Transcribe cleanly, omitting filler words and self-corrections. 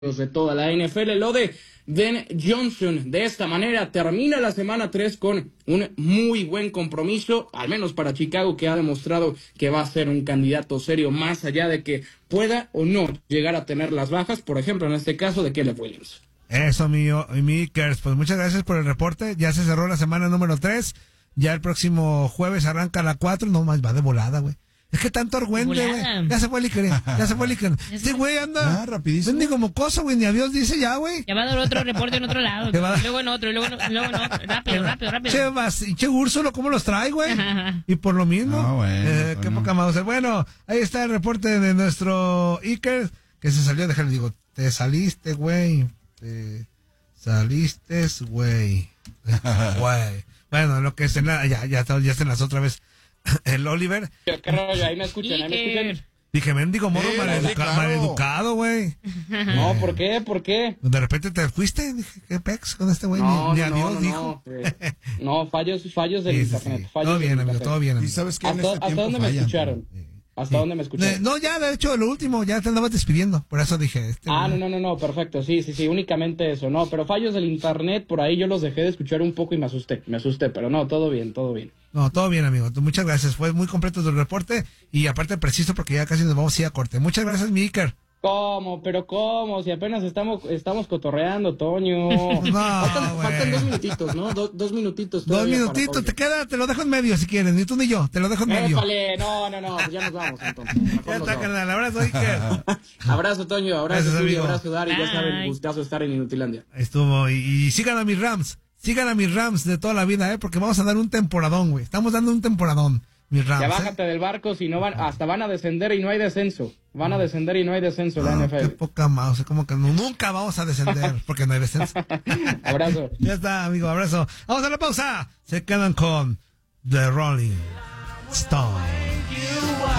de toda la NFL. Lo de Ben Johnson, de esta manera termina la semana 3 con un muy buen compromiso, al menos para Chicago, que ha demostrado que va a ser un candidato serio, más allá de que pueda o no llegar a tener las bajas, por ejemplo, en este caso de Caleb Williams. Eso, mi Ikers, pues muchas gracias por el reporte. Ya se cerró la semana número 3, ya el próximo jueves arranca la 4, no más, va de volada, güey. Es que tanto argüente, güey. Ya se fue el Iker, Este güey anda rapidísimo. Vende como cosa, güey, ni adiós dice ya, güey. Ya va a dar otro reporte en otro lado. Luego en otro, luego en otro. Rápido. Che Úrsulo, ¿cómo los trae, güey? Y por lo mismo. Qué poca mouse. Bueno, ahí está el reporte de nuestro Iker, que se salió, déjale, digo, te saliste, güey. Güey. Bueno, lo que es ya están las otra vez. El Oliver. ¿Qué rollo? Ahí me escuchan. Dije, mendigo morro maleducado, güey. No, ¿por qué? De repente te fuiste, dije, ¿qué pex con este güey? Ni adiós, dijo. No, fallos del internet. Todo bien, amigo, todo bien. ¿Y sabes qué? ¿Hasta dónde me escucharon? ¿Hasta dónde me escucharon? No, ya, de hecho, lo último, ya te andabas despidiendo, por eso dije. No, perfecto, sí, únicamente eso, no, pero fallos del internet, por ahí yo los dejé de escuchar un poco y me asusté, pero no, todo bien. No, todo bien, amigo, muchas gracias, fue muy completo tu reporte y aparte preciso porque ya casi nos vamos a ir a corte. Muchas gracias, mi Iker. ¿Cómo? Si apenas estamos cotorreando, Toño. Faltan 2 minutitos, ¿no? 2 minutitos. 2 minutitos, te lo dejo en medio si quieren, ni tú ni yo, te lo dejo en medio. No, pues ya nos vamos entonces. Ya está, carnal, abrazo, Iker. Abrazo, Toño, abrazo, amigo. Abrazo, Dari, ya saben, gustazo estar en Inutilandia. Estuvo, y sigan a mis Rams de toda la vida, porque vamos a dar un temporadón, güey, estamos dando un temporadón. Mis Rams, ya bájate del barco, si no hasta van a descender y no hay descenso. Van a descender y no hay descenso en la NFL. Qué poca mouse, como que nunca vamos a descender porque no hay descenso. Abrazo. Ya está, amigo, abrazo. Vamos a la pausa. Se quedan con The Rolling Stone.